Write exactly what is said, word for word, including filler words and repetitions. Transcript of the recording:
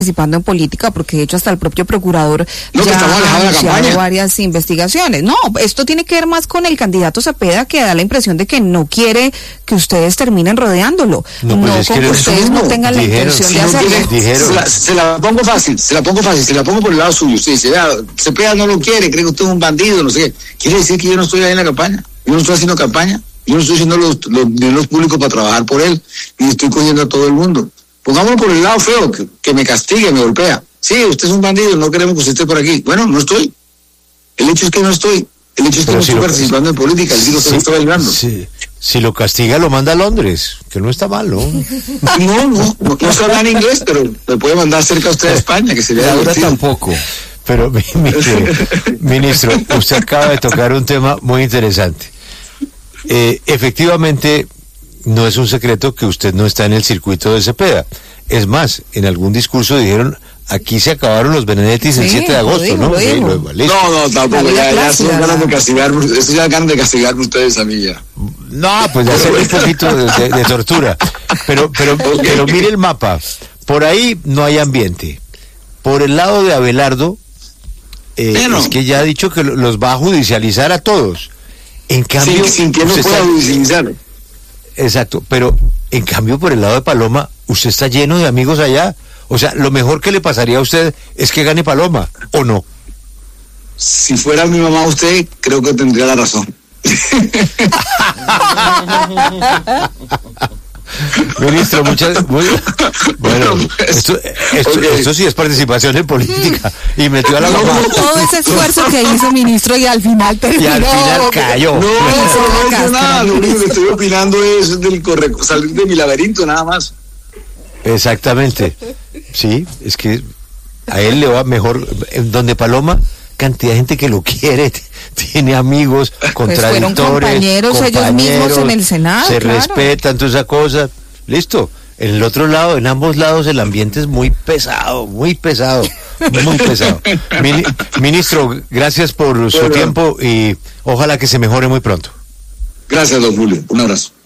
participando en política, porque de hecho hasta el propio procurador no, ya ha anunciado varias investigaciones. No, esto tiene que ver más con el candidato Cepeda, que da la impresión de que no quiere que ustedes terminen rodeándolo, no, pues no es con que que ustedes no tengan dijeron, la intención si de no hacerlo. Quiere, dijeron. Se, la, se la pongo fácil, se la pongo fácil, se la pongo por el lado suyo. Usted dice, vea, Cepeda no lo quiere, cree que usted es un bandido, no sé qué. Quiere decir que yo no estoy ahí en la campaña, yo no estoy haciendo campaña, yo no estoy haciendo los, los dineros públicos para trabajar por él, y estoy cogiendo a todo el mundo. Pongámoslo por el lado feo, que, que me castigue, me golpea. Sí, usted es un bandido, no queremos que usted esté por aquí. Bueno, no estoy. El hecho es que no estoy. El hecho es que Pero no si estoy lo, participando en política, el digo que sí, no estoy bailando. Sí. Si lo castiga, lo manda a Londres, que no está mal, ¿no? No, no, no, no se habla en inglés, pero me puede mandar cerca a usted a España, que sería Ahora divertido. tampoco. Pero, ministro, ministro, usted acaba de tocar un tema muy interesante. Eh, efectivamente, no es un secreto que usted no está en el circuito de Cepeda. Es más, en algún discurso dijeron, aquí se acabaron los Benedettis sí, el siete de agosto, digo, ¿no? Lo sí, lo, no, no, tampoco, ya, ya son ganas de castigarme, eso ya ganas de castigarme ustedes a mí ya. No, pues de hacer un poquito de, de, de tortura. Pero, pero, okay. pero mire el mapa, por ahí no hay ambiente. Por el lado de Abelardo, eh, bueno. es que ya ha dicho que los va a judicializar a todos. En cambio, sí, sin que no pueda está... judicializar. Exacto, pero en cambio por el lado de Paloma, usted está lleno de amigos allá. O sea, lo mejor que le pasaría a usted es que gane Paloma, ¿o no? Si fuera mi mamá usted, creo que tendría la razón. Ministro, muchas muy, bueno, esto, esto, okay. esto sí es participación en política y metió a la mamá. Todo ese esfuerzo que hizo, ministro, y al final terminó. Y al final cayó. No, no, no, no, no nada, lo único que estoy opinando es del corre, salir de mi laberinto, nada más. Exactamente. Sí, es que a él le va mejor. Donde Paloma, cantidad de gente que lo quiere, tiene amigos, contradictores, pues fueron compañeros, compañeros ellos mismos en el Senado, se claro. respetan, toda esa cosa. Listo. En el otro lado, en ambos lados, el ambiente es muy pesado, muy pesado, muy pesado. Min, ministro, gracias por su bueno, tiempo y ojalá que se mejore muy pronto. Gracias, don Julio. Un abrazo.